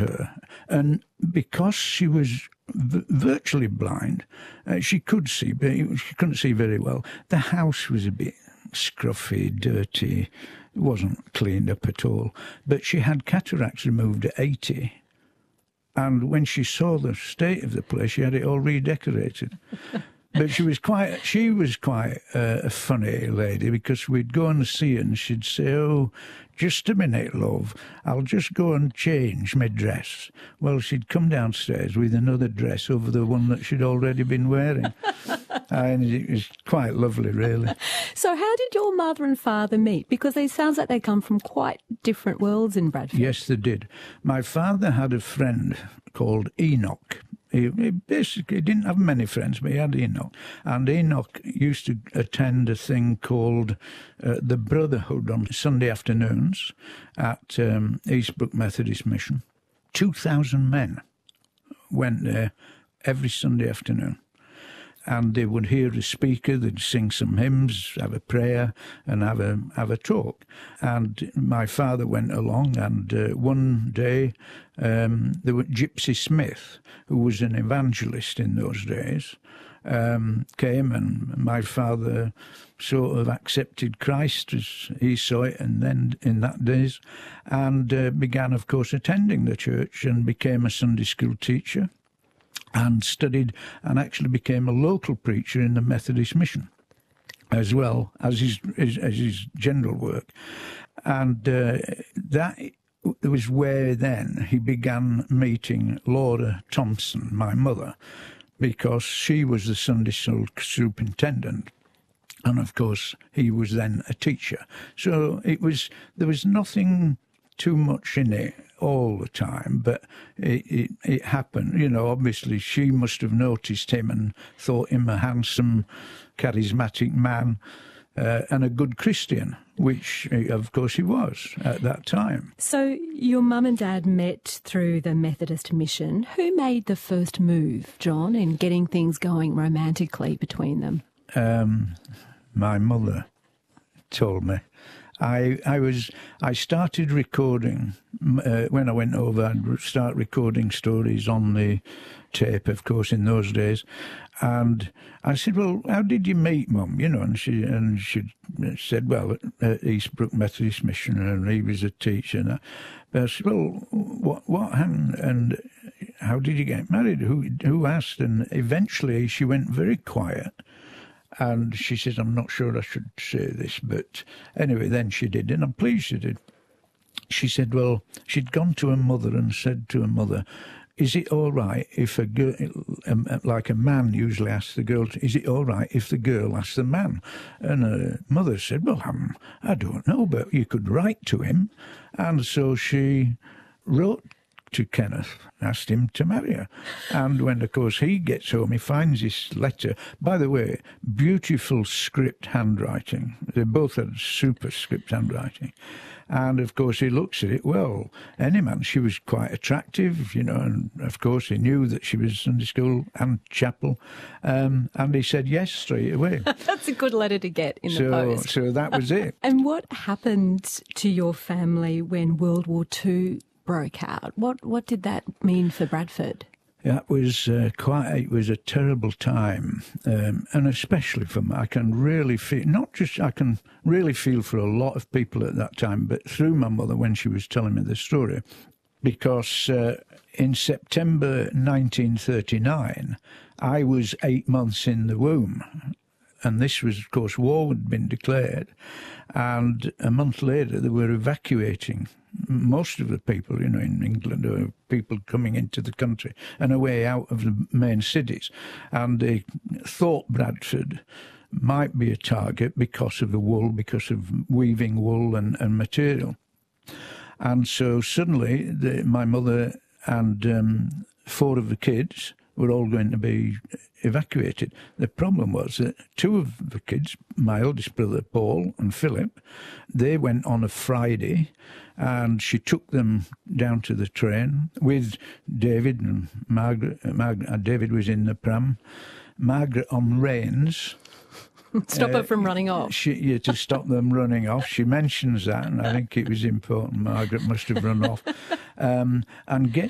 her. And because she was virtually blind, she could see, but she couldn't see very well. The house was a bit scruffy, dirty. It wasn't cleaned up at all. But she had cataracts removed at 80. And when she saw the state of the place, she had it all redecorated. But she was quite a funny lady, because we'd go and see her and she'd say, "Oh, just a minute, love, I'll just go and change my dress." Well, she'd come downstairs with another dress over the one that she'd already been wearing. And it was quite lovely, really. So how did your mother and father meet? Because it sounds like they come from quite different worlds in Bradford. Yes, they did. My father had a friend called Enoch. He basically didn't have many friends, but he had Enoch. And Enoch used to attend a thing called the Brotherhood on Sunday afternoons at Eastbrook Methodist Mission. 2,000 men went there every Sunday afternoon. And they would hear a speaker, they'd sing some hymns, have a prayer, and have a talk. And my father went along, and one day there was Gypsy Smith, who was an evangelist in those days, came, and my father sort of accepted Christ as he saw it, and then in that days, and began, of course, attending the church and became a Sunday school teacher. And studied and actually became a local preacher in the Methodist Mission, as well as his general work. And that was where then he began meeting Laura Thompson, my mother, because she was the Sunday school superintendent. And, of course, he was then a teacher. So there was nothing too much in it all the time, but it happened. You know, obviously she must have noticed him and thought him a handsome, charismatic man and a good Christian, which, of course, he was at that time. So your mum and dad met through the Methodist Mission. Who made the first move, John, in getting things going romantically between them? My mother told me. I started recording, when I went over, I'd start recording stories on the tape, of course, in those days. And I said, "Well, how did you meet, Mum?" You know, and she said, "Well, at Eastbrook Methodist Mission, and he was a teacher." But I said, "Well, what happened? And how did you get married? Who asked?" And eventually she went very quiet. And she says, "I'm not sure I should say this," but anyway, then she did, and I'm pleased she did. She said, well, she'd gone to her mother and said to her mother, "Is it all right if a girl, like a man usually asks the girl, is it all right if the girl asks the man?" And her mother said, "Well, I don't know, but you could write to him." And so she wrote to Kenneth, asked him to marry her. And when, of course, he gets home, he finds this letter. By the way, beautiful script handwriting. They both had super script handwriting. And, of course, he looks at it, well, any man, she was quite attractive, you know, and, of course, he knew that she was Sunday school and chapel. And he said yes straight away. That's a good letter to get in the post. So that was it. And what happened to your family when World War II broke out? What did that mean for Bradford? That was it was a terrible time, and especially for me. I can really feel for a lot of people at that time, but through my mother when she was telling me the story, because in September 1939, I was 8 months in the womb. And this was, of course, war had been declared. And a month later, they were evacuating most of the people, you know, in England, or people coming into the country and away out of the main cities. And they thought Bradford might be a target because of the wool, because of weaving wool and material. And so suddenly my mother and 4 of the kids were all going to be evacuated. The problem was that 2 of the kids, my eldest brother Paul and Philip, they went on a Friday, and she took them down to the train with David and Margaret. David was in the pram, Margaret on reins. Stop her from running off. To stop them running off. She mentions that, and I think it was important. Margaret must have run off. And